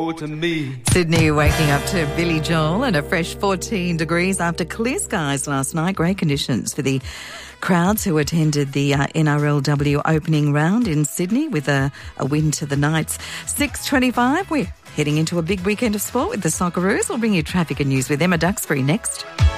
To me. Sydney waking up to Billy Joel and a fresh 14 degrees after clear skies last night. Great conditions for the crowds who attended the NRLW opening round in Sydney with a win to the Knights. 6:25, we're heading into a big weekend of sport with the Socceroos. We'll bring you traffic and news with Emma Duxbury next.